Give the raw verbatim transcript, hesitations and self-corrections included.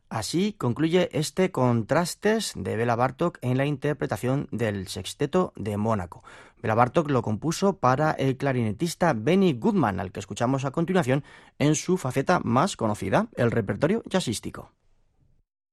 Así concluye este Contrastes de Bela Bartók en la interpretación del Sexteto de Mónaco. Bela Bartók lo compuso para el clarinetista Benny Goodman, al que escuchamos a continuación en su faceta más conocida, el repertorio jazzístico.